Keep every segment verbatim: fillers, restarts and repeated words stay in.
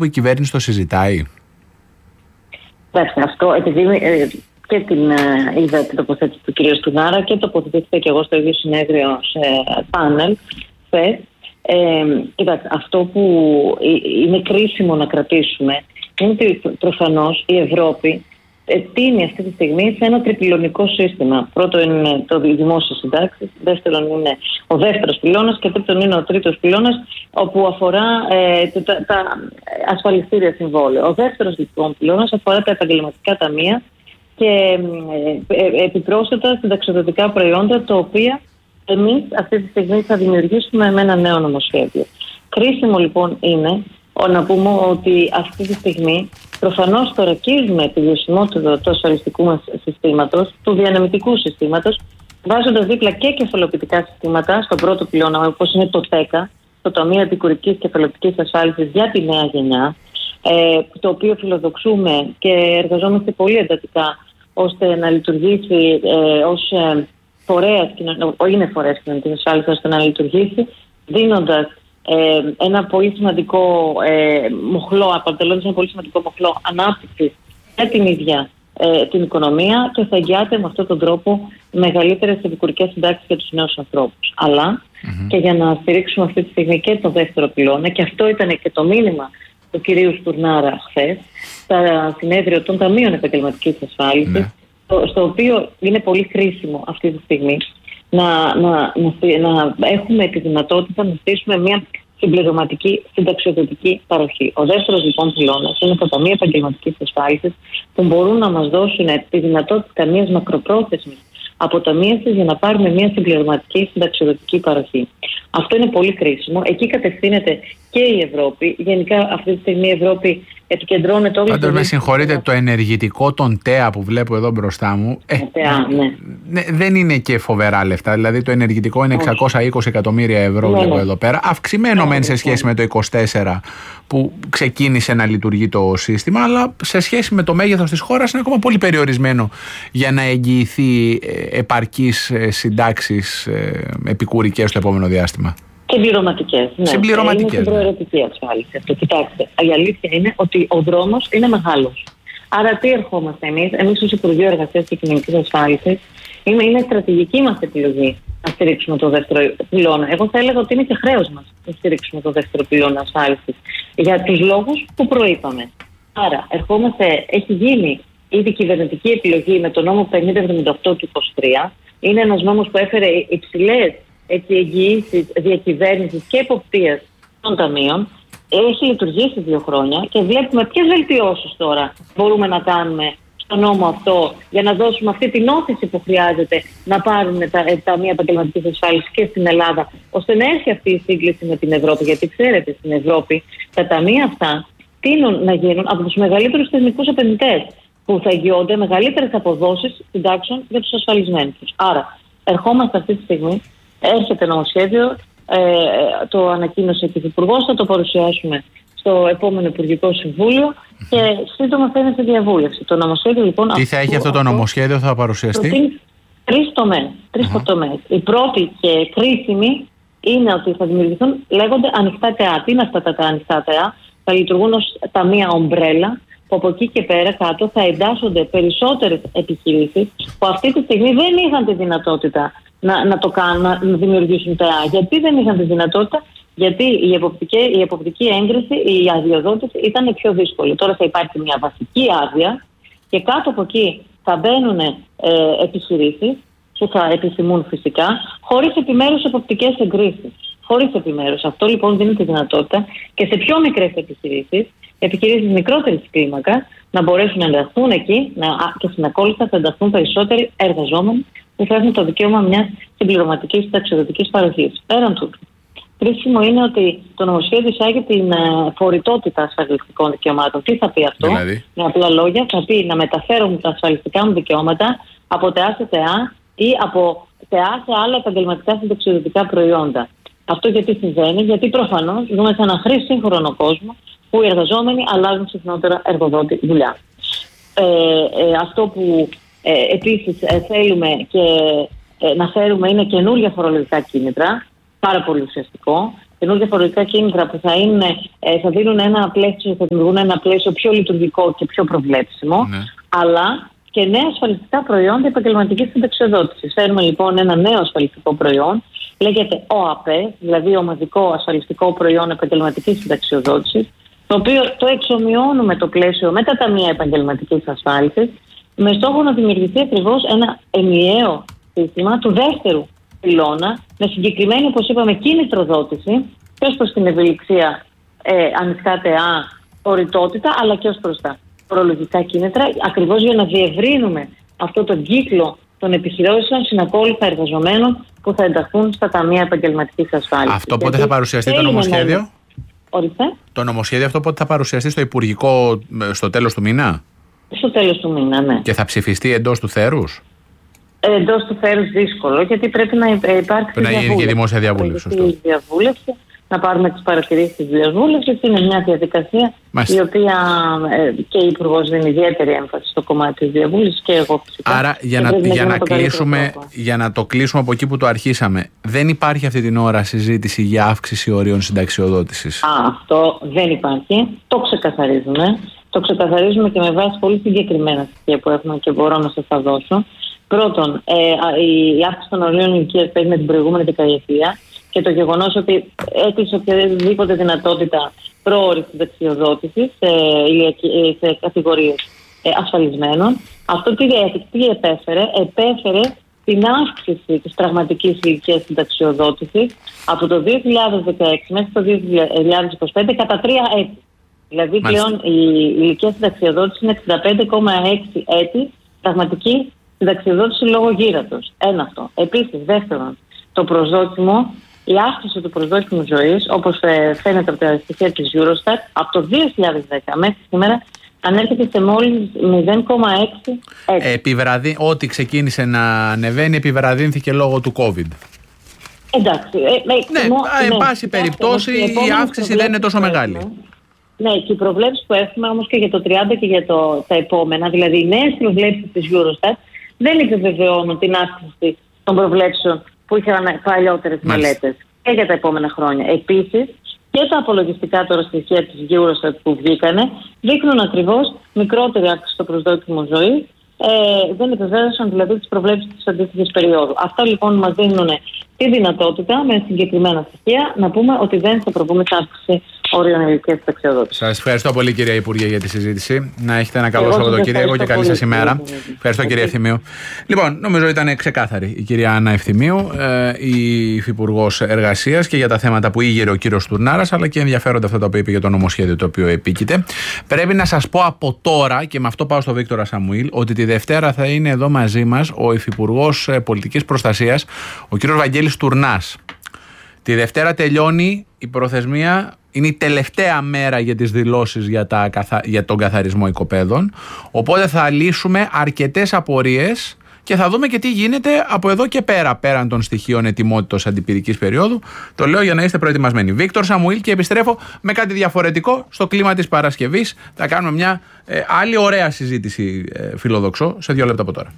που η κυβέρνηση το συζητάει? Εντάξει, αυτό επειδή ε, και την ε, είδα την τοποθέτηση του κ. Στουρνάρα και τοποθετήθηκα και εγώ στο ίδιο συνέδριο σε πάνελ χθες. Ε, κοιτάξτε, αυτό που είναι κρίσιμο να κρατήσουμε είναι ότι προφανώς η Ευρώπη τίνει αυτή τη στιγμή σε ένα τριπυλωνικό σύστημα. Πρώτον είναι το δημόσιο συντάξεις, δεύτερον είναι ο δεύτερος πυλώνας και τρίτον είναι ο τρίτος πυλώνας, όπου αφορά ε, τα, τα ασφαλιστήρια συμβόλαια. Ο δεύτερος λοιπόν πυλώνας αφορά τα επαγγελματικά ταμεία και ε, ε, επιπρόσθετα συνταξιοδοτικά προϊόντα, τα οποία εμείς αυτή τη στιγμή θα δημιουργήσουμε με ένα νέο νομοσχέδιο. Κρίσιμο λοιπόν είναι να πούμε ότι αυτή τη στιγμή προφανώς θωρακίζουμε τη βιωσιμότητα του ασφαλιστικού μας συστήματος, του διανεμητικού συστήματος, βάζοντας δίπλα και κεφαλοποιητικά συστήματα στον πρώτο πυλώνα, όπως είναι το ΤΕΚΑ, το Ταμείο Επικουρικής Κεφαλοποιητικής Ασφάλισης για τη νέα γενιά, ε, το οποίο φιλοδοξούμε και εργαζόμαστε πολύ εντατικά ώστε να λειτουργήσει ε, ως ε, φορέας, είναι φορέας κοινωνικής ασφάλισης, ώστε να λειτουργήσει δίνοντας Ε, ένα πολύ σημαντικό ε, μοχλό, αποτελώντας ένα πολύ σημαντικό μοχλό ανάπτυξης για την ίδια ε, την οικονομία και θα εγγυάται με αυτόν τον τρόπο μεγαλύτερες επικουρικές συντάξεις για τους νέους ανθρώπους. Αλλά mm-hmm. και για να στηρίξουμε αυτή τη στιγμή και το δεύτερο πυλώνα, και αυτό ήταν και το μήνυμα του κυρίου Στουρνάρα χθες, στα συνέδριο των Ταμείων Επαγγελματικής Ασφάλισης, mm-hmm. στο, στο οποίο είναι πολύ χρήσιμο αυτή τη στιγμή Να, να, να, να έχουμε τη δυνατότητα να στήσουμε μια συμπληρωματική συνταξιοδοτική παροχή. Ο δεύτερος λοιπόν πυλώνας είναι τα Ταμεία Επαγγελματικής Ασφάλισης, που μπορούν να μας δώσουν τη δυνατότητα μιας μακροπρόθεσμης αποταμίευσης για να πάρουμε μια συμπληρωματική συνταξιοδοτική παροχή. Αυτό είναι πολύ κρίσιμο. Εκεί κατευθύνεται και η Ευρώπη. Γενικά αυτή τη στιγμή η Ευρώπη επικεντρώνεται όλη. Πάντως με συγχωρείτε, το ενεργητικό των ΤΕΑ που βλέπω εδώ μπροστά μου ε, ΤΕΑ, ναι. Ναι, δεν είναι και φοβερά λεφτά. Δηλαδή το ενεργητικό είναι εξακόσια είκοσι εκατομμύρια ευρώ, ναι, βλέπω ναι. εδώ πέρα. Αυξημένο ναι, μεν σε σχέση ναι. με το είκοσι τέσσερα που ξεκίνησε να λειτουργεί το σύστημα, αλλά σε σχέση με το μέγεθος της χώρας είναι ακόμα πολύ περιορισμένο για να εγγυηθεί επαρκείς συντάξεις επικουρικές στο επόμενο διάστημα. Συμπληρωματικές. Ναι. Συμπληρωματικές. Είναι συμπροαιρετική ασφάλιση αυτό. Κοιτάξτε, η αλήθεια είναι ότι ο δρόμος είναι μεγάλος. Άρα τι ερχόμαστε εμείς, εμείς ως Υπουργείο Εργασίας και Κοινωνικής Ασφάλισης, είναι, είναι στρατηγική μας επιλογή να στηρίξουμε το δεύτερο πυλώνα. Εγώ θα έλεγα ότι είναι και χρέος μας να στηρίξουμε το δεύτερο πυλώνα ασφάλισης για τους λόγους που προείπαμε. Άρα ερχόμαστε, έχει γίνει ήδη κυβερνητική επιλογή με το νόμο πενήντα εβδομήντα οκτώ του είκοσι τρία. Είναι ένας νόμος που έφερε υψηλές εγγυήσεις διακυβέρνησης και εποπτείας των ταμείων. Έχει λειτουργήσει δύο χρόνια και βλέπουμε ποιες βελτιώσεις τώρα μπορούμε να κάνουμε στο νόμο αυτό για να δώσουμε αυτή την όθηση που χρειάζεται να πάρουν τα ταμεία επαγγελματικής ασφάλισης και στην Ελλάδα, ώστε να έρθει αυτή η σύγκληση με την Ευρώπη. Γιατί ξέρετε, στην Ευρώπη τα ταμεία αυτά τείνουν να γίνουν από τους μεγαλύτερους θεσμικούς επενδυτές, που θα εγγυώνται μεγαλύτερες αποδόσεις συντάξεων για τους ασφαλισμένους. Άρα, ερχόμαστε αυτή τη στιγμή. Έρχεται νομοσχέδιο, ε, το ανακοίνωσε και ο Υπουργός, θα το παρουσιάσουμε στο επόμενο Υπουργικό Συμβούλιο και σύντομα θα είναι σε διαβούλευση. Το νομοσχέδιο λοιπόν. Τι θα έχει αυτό το νομοσχέδιο, θα παρουσιαστεί? Τρεις τομές. Τρεις uh-huh. τομές. Η πρώτη και κρίσιμη είναι ότι θα δημιουργηθούν, λέγονται ανοιχτά ΤΕΑ. Τι είναι αυτά τα ανοιχτά ΤΕΑ? Θα λειτουργούν ως ταμεία ομπρέλα, που από εκεί και πέρα κάτω θα εντάσσονται περισσότερες επιχειρήσεις που αυτή τη στιγμή δεν είχαν τη δυνατότητα να, να το κάνουν, να δημιουργήσουν ΤΕΑ. Γιατί δεν είχαν τη δυνατότητα? Γιατί η εποπτική, η εποπτική έγκριση, η αδειοδότηση ήταν πιο δύσκολη. Τώρα θα υπάρχει μια βασική άδεια και κάτω από εκεί θα μπαίνουν ε, επιχειρήσεις που θα επιθυμούν φυσικά, χωρίς επιμέρους εποπτικές εγκρίσεις. Χωρίς επιμέρους. Αυτό λοιπόν δίνει τη δυνατότητα και σε πιο μικρές επιχειρήσεις, επιχειρήσεις μικρότερης κλίμακας, να μπορέσουν να ενταχθούν εκεί να, και συνακόλουθα θα ενταχθούν περισσότεροι εργαζόμενοι που θα έχουν το δικαίωμα μιας συμπληρωματικής συνταξιοδοτικής παροχής. Πέραν τούτου, κρίσιμο είναι ότι το νομοσχέδιο εισάγει την φορητότητα ασφαλιστικών δικαιωμάτων. Τι θα πει αυτό? Δηλαδή? Με απλά λόγια, θα πει να μεταφέρω τα ασφαλιστικά μου δικαιώματα από ΤΕΑ σε ΤΕΑ ή από ΤΕΑ σε άλλα επαγγελματικά συνταξιοδοτικά προϊόντα. Αυτό γιατί συμβαίνει? Γιατί προφανώς ζούμε σε έναν χρήσιμο σύγχρονο κόσμο που οι εργαζόμενοι αλλάζουν συχνότερα εργοδότη δουλειά. Ε, ε, αυτό που ε, επίσης ε, θέλουμε και ε, να φέρουμε είναι καινούργια φορολογικά κίνητρα, πάρα πολύ ουσιαστικό. καινούργια φορολογικά κίνητρα που θα, είναι, θα δίνουν ένα πλαίσιο, θα δημιουργούν ένα πλαίσιο πιο λειτουργικό και πιο προβλέψιμο, ναι. αλλά και νέα ασφαλιστικά προϊόντα επαγγελματικής συνταξιοδότησης. Φέρνουμε λοιπόν ένα νέο ασφαλιστικό προϊόν, λέγεται ΟΑΠΕ, δηλαδή Ομαδικό Ασφαλιστικό Προϊόν Επαγγελματικής Συνταξιοδότησης, το οποίο το εξομοιώνουμε το πλαίσιο με τα ταμεία επαγγελματικής ασφάλισης, με στόχο να δημιουργηθεί ακριβώς ένα ενιαίο σύστημα του δεύτερου πυλώνα, με συγκεκριμένη, όπως είπαμε, κίνητροδότηση και ως προς την ευελιξία, ε, ανοιχτά ΤΕΑ, οριτότητα, αλλά και ως προς τα φορολογικά κίνητρα, ακριβώς για να διευρύνουμε αυτό τον κύκλο των επιχειρήσεων συνακόλουθα εργαζομένων που θα ενταχθούν στα ταμεία επαγγελματικής ασφάλισης. Αυτό πότε θα παρουσιαστεί το νομοσχέδιο? Ορίστε. Το νομοσχέδιο αυτό πότε θα παρουσιαστεί στο Υπουργικό, στο τέλος του μήνα? Στο τέλος του μήνα, ναι. Και θα ψηφιστεί εντός του θέρους? Εντός του θέρους δύσκολο, γιατί πρέπει να υπάρξει πρέπει να γίνει και δημόσια διαβούλευση. διαβούλευση. Να πάρουμε τις παρατηρήσεις της διαβούλευσης. Είναι μια διαδικασία Μάλιστα. η οποία ε, και η Υπουργός δίνει ιδιαίτερη έμφαση στο κομμάτι της διαβούλευσης και εγώ φυσικά. Άρα για να, για, να κλείσουμε, για να το κλείσουμε από εκεί που το αρχίσαμε, δεν υπάρχει αυτή την ώρα συζήτηση για αύξηση ορίων συνταξιοδότησης? Α, αυτό δεν υπάρχει. Το ξεκαθαρίζουμε. Το ξεκαθαρίζουμε και με βάση πολύ συγκεκριμένα στοιχεία που έχουμε και μπορώ να σας τα δώσω. Πρώτον, ε, η αύξηση των ορίων ηλικίας παίζει με την προηγούμενη δεκαετία. Και το γεγονός ότι έκλεισε οποιαδήποτε δυνατότητα πρόωρης συνταξιοδότησης σε, σε κατηγορίες ασφαλισμένων. Αυτό τι, τι επέφερε? Επέφερε την αύξηση της πραγματικής ηλικίας συνταξιοδότησης από το δύο χιλιάδες δεκαέξι μέχρι το δύο χιλιάδες είκοσι πέντε κατά τρία έτη. Δηλαδή Μάλιστα. πλέον η ηλικία συνταξιοδότησης είναι εξήντα πέντε κόμμα έξι έτη πραγματική συνταξιοδότηση λόγω γύρατος. Ένα αυτό. Επίσης, δεύτερον, το προσδόκιμο. Η αύξηση του προσδόκιμου ζωής, όπως φαίνεται από τα στοιχεία της Eurostat, από το δύο χιλιάδες δέκα μέχρι σήμερα ανέρχεται σε μόλις μηδέν κόμμα έξι έτη. Επιβραδύ, ό,τι ξεκίνησε να ανεβαίνει επιβραδύνθηκε λόγω του COVID. Εντάξει. Ε, ναι, ναι, εν ναι, πάση ναι, περιπτώσει ναι, η αύξηση δεν είναι τόσο μεγάλη. Ναι, και οι προβλέψεις που έχουμε όμως και για το τριάντα και για το, τα επόμενα, δηλαδή οι νέες προβλέψεις της Eurostat δεν επιβεβαιώνουν την αύξηση των προβλέψεων που είχαν παλιότερες μελέτες και για τα επόμενα χρόνια. Επίσης, και τα απολογιστικά τώρα στοιχεία της Eurostat που βγήκανε δείχνουν ακριβώς μικρότερη αύξηση στο προσδόκιμο ζωής. Ε, δεν επιβεβαίωσαν δηλαδή τις προβλέψεις της αντίστοιχης περίοδου. Αυτά λοιπόν μας δίνουν τη δυνατότητα με συγκεκριμένα στοιχεία να πούμε ότι δεν θα προβούμε σε αύξηση όριων ηλικίας συνταξιοδότησης. Σας ευχαριστώ πολύ, κυρία Υπουργέ, για τη συζήτηση. Να έχετε ένα καλό Σαββατοκύριακο και καλή σας ημέρα. Ευχαριστώ, κυρία Ευθυμίου. Λοιπόν, νομίζω ήταν ξεκάθαρη η κυρία Άννα Ευθυμίου, η Υφυπουργός Εργασίας, και για τα θέματα που ήγερε ο κύριος Τουρνάρας, αλλά και ενδιαφέροντα αυτά τα οποία είπε για το νομοσχέδιο το οποίο επίκειται. Πρέπει να σας πω από τώρα, και με αυτό πάω στο Βίκτορα Σαμουήλ, ότι τη Δευτέρα θα είναι εδώ μαζί μας ο Υφυπουργός Πολιτικής Προστασίας, ο κύριος Βαγγέλης Τουρνάς. Τη Δευτέρα τελειώνει η προθεσμία. Είναι η τελευταία μέρα για τις δηλώσεις για, τα, για τον καθαρισμό οικοπαίδων. Οπότε θα λύσουμε αρκετές απορίες και θα δούμε και τι γίνεται από εδώ και πέρα, πέραν των στοιχείων ετοιμότητας αντιπυρικής περίοδου. Το λέω για να είστε προετοιμασμένοι. Βίκτορ Σαμουήλ, και επιστρέφω με κάτι διαφορετικό στο κλίμα της Παρασκευής. Θα κάνουμε μια ε, άλλη ωραία συζήτηση, ε, φιλοδοξώ, σε δύο λεπτά από τώρα.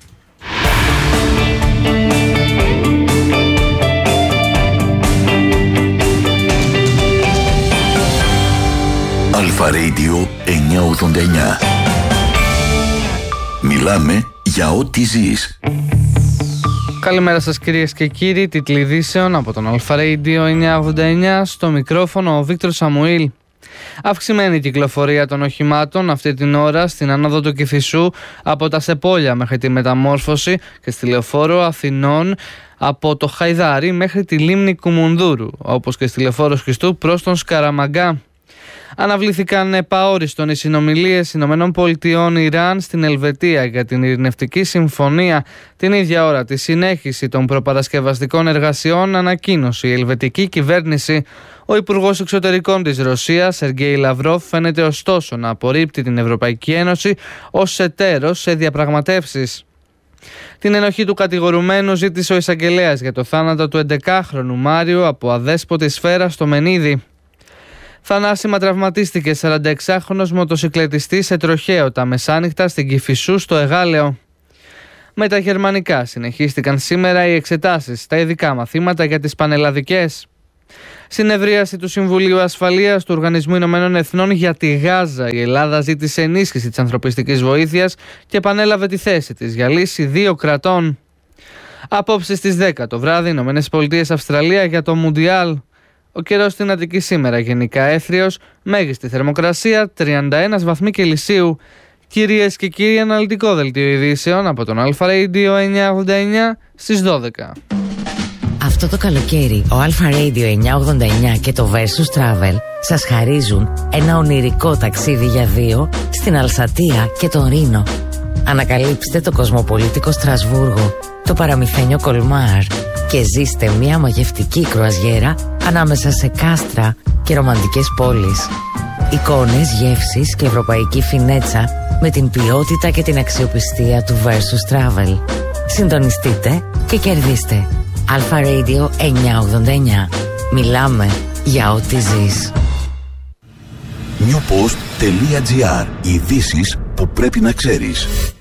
Αλφα Radio εννιακόσια ογδόντα εννιά. Μιλάμε για ό,τι ζεις. Καλημέρα σας, κυρίες και κύριοι. Τίτλοι ειδήσεων από τον Αλφα Radio εννιακόσια ογδόντα εννιά. Στο μικρόφωνο ο Βίκτορ Σαμουήλ. Αυξημένη κυκλοφορία των οχημάτων αυτή την ώρα στην άνοδο του Κηφισού από τα Σεπόλια μέχρι τη Μεταμόρφωση και στη Λεωφόρο Αθηνών από το Χαϊδάρι μέχρι τη λίμνη Κουμουνδούρου, όπως και στη Λεωφόρο Χριστού προς τον Σκαραμαγκά. Αναβλήθηκαν επαόριστον οι συνομιλίες Ηνωμένων Πολιτειών Ιράν στην Ελβετία για την ειρηνευτική συμφωνία. Την ίδια ώρα τη συνέχιση των προπαρασκευαστικών εργασιών ανακοίνωσε η ελβετική κυβέρνηση. Ο Υπουργός Εξωτερικών της Ρωσίας, Σεργέη Λαυρόφ, φαίνεται ωστόσο να απορρίπτει την Ευρωπαϊκή Ένωση ως εταίρος σε διαπραγματεύσεις. Την ενοχή του κατηγορουμένου ζήτησε ο εισαγγελέας για το θάνατο του έντεκάχρονου Μάριου από αδέσποτη σφαίρα στο Μενίδη. Θανάσιμα τραυματίστηκε σαρανταεξάχρονος μοτοσικλετιστής σε τροχαίο τα μεσάνυχτα στην Κηφισού στο Εγάλεο. Με τα γερμανικά συνεχίστηκαν σήμερα οι εξετάσεις στα ειδικά μαθήματα για τις πανελλαδικές. Συνεδρίαση του Συμβουλίου Ασφαλείας του Οργανισμού Ηνωμένων Εθνών για τη Γάζα. Η Ελλάδα ζήτησε ενίσχυση της ανθρωπιστικής βοήθειας και επανέλαβε τη θέση της για λύση δύο κρατών. Απόψε στις δέκα το βράδυ, Ηνωμένες Πολιτείες Αυστραλία για το Μουντιάλ. Ο καιρός στην Αττική σήμερα γενικά έθριος, μέγιστη θερμοκρασία τριάντα ένα βαθμοί Κελσίου. Κυρίες και κύριοι, αναλυτικό δελτίο ειδήσεων από τον Αλφα Radio εννιακόσια ογδόντα εννιά στις δώδεκα. Αυτό το καλοκαίρι ο Αλφα Radio εννιακόσια ογδόντα εννιά και το Versus Travel σας χαρίζουν ένα ονειρικό ταξίδι για δύο στην Αλσατία και τον Ρήνο. Ανακαλύψτε το κοσμοπολίτικο Στρασβούργο, το παραμυθένιο Κολμάρ και ζήστε μια μαγευτική κρουαζιέρα ανάμεσα σε κάστρα και ρομαντικές πόλεις. Εικόνες, γεύσεις και ευρωπαϊκή φινέτσα με την ποιότητα και την αξιοπιστία του Versus Travel. Συντονιστείτε και κερδίστε. Αλφα Radio εννιακόσια ογδόντα εννιά. Μιλάμε για ό,τι ζεις. newpost.gr. Ειδήσεις που πρέπει να ξέρεις.